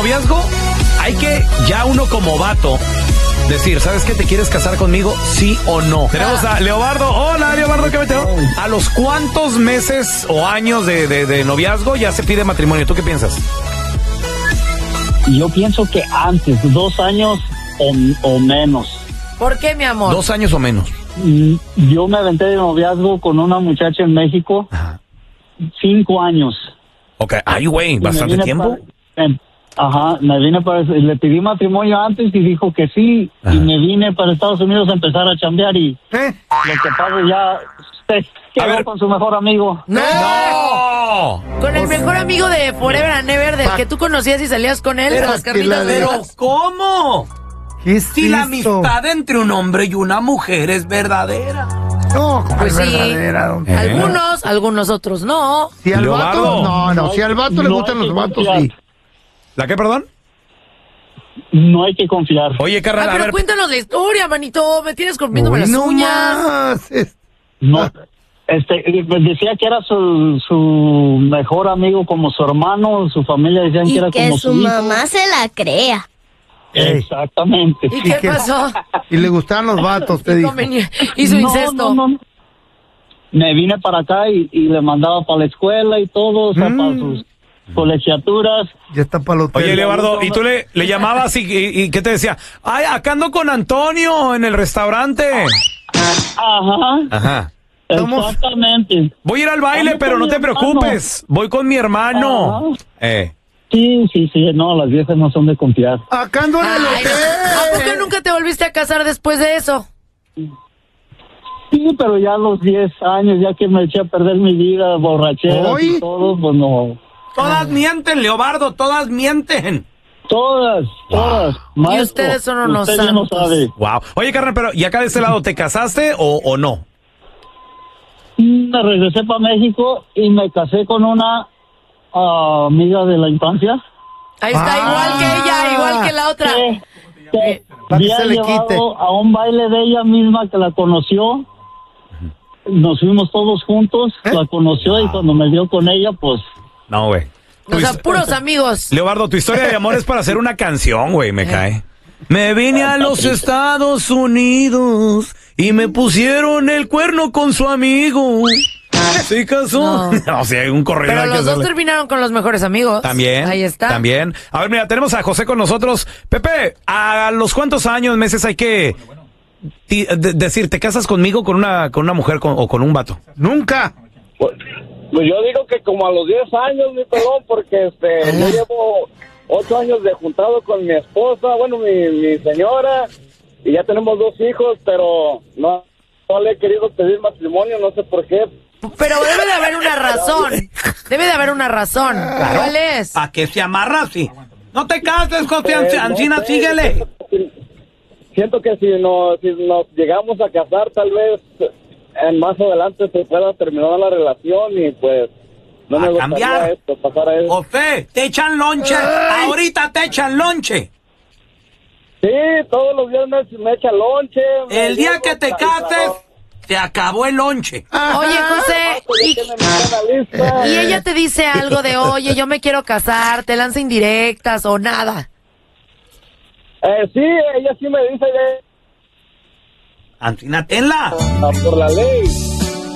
noviazgo hay que, ya uno como vato, decir, ¿sabes qué? ¿Te quieres casar conmigo? ¿Sí o no? Tenemos a Leobardo. Hola, Leobardo, ¿qué meteo? ¿A los cuántos meses o años de noviazgo ya se pide matrimonio? ¿Tú qué piensas? Yo pienso que antes, 2 años o menos. ¿Por qué, mi amor? 2 años o menos. Yo me aventé de noviazgo con una muchacha en México, 5 años. Ok, ay, güey, bastante tiempo. Me vine le pedí matrimonio antes y dijo que sí, y me vine para Estados Unidos a empezar a chambear y lo que pasa ya se quedó con su mejor amigo. ¡No! Con el mejor amigo de Forever and Ever, del que tú conocías y salías con él en las carnitas. Pero ¿cómo? Si la amistad entre un hombre y una mujer es verdadera. No, pues sí, verdadera, algunos otros no. Si al vato, no, si al vato le gustan los vatos, sí. ¿La qué, perdón? No hay que confiar. Oye, carnal, pero cuéntanos la historia, manito. Me tienes comiéndome las uñas. No, decía que era su mejor amigo, como su hermano, su familia decían que era como su hijo. Que su mamá se la crea. Exactamente. ¿Y qué pasó? Y le gustaban los vatos, te dijo. ¿Y su incesto? No. Me vine para acá y le mandaba para la escuela y todo, o sea, para sus colegiaturas. Ya está para los Oye, Leobardo, ¿y tú le llamabas y qué te decía? Ay, acá ando con Antonio en el restaurante. Ajá. Exactamente. Voy a ir al baile, pero no te preocupes. Voy con mi hermano. Sí, no, las viejas no son de confiar. Acá ando en el hotel. ¿A poco nunca te volviste a casar después de eso? Sí, pero ya a los 10 años, ya que me eché a perder mi vida, borrachera y todo, pues no. Todas mienten, Leobardo, todas mienten. Todas. Maestro, y ustedes son unos santos. No sabe. Wow. Oye, carnal, pero ¿y acá de este lado te casaste o no? Me regresé para México y me casé con una amiga de la infancia. Ahí está, igual que ella, igual que la otra. Para que se le quite. A un baile de ella misma que la conoció. Nos fuimos todos juntos, la conoció y cuando me dio con ella, pues... No, güey. O sea, puros amigos. Leobardo, tu historia de amor es para hacer una canción, güey, me cae. Me vine a los Estados Unidos y me pusieron el cuerno con su amigo. ¿Se casó? No, o sea, hay un correo. Pero los dos terminaron con los mejores amigos. También. Ahí está. También. A ver, mira, tenemos a José con nosotros. Pepe, ¿a los cuántos años, meses hay que decir, te casas conmigo, con una mujer o con un vato? Nunca. Pues yo digo que como a los 10 años, mi pelón, porque yo llevo 8 años de juntado con mi esposa, bueno, mi señora, y ya tenemos 2 hijos, pero no le he querido pedir matrimonio, no sé por qué. Pero debe de haber una razón. Debe de haber una razón. Claro. ¿Cuál es? ¿A qué se amarra así? No te cases, José Ancina, no sé, síguele. Siento que si nos llegamos a casar, tal vez más adelante se pueda terminar la relación y pues no me gustaría pasar a eso. José, te echan lonche. Ahorita te echan lonche. Sí, todos los días me echan lonche. El día que te cases, se acabó el lonche. Oye, José, y ella te dice algo de, oye, yo me quiero casar, te lanza indirectas o nada. Sí, ella sí me dice. Ancina, tenla. Por la ley.